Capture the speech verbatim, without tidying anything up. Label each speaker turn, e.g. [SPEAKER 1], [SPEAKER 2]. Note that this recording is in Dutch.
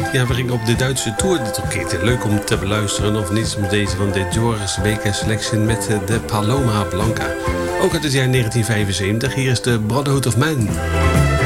[SPEAKER 1] Ja, we gingen op de Duitse Tour dit keer. Leuk om te beluisteren, of niet, met deze van de Joris Baker Selection met de Paloma Blanca. Ook uit het jaar negentien vijfenzeventig. Hier is de Brotherhood of Man.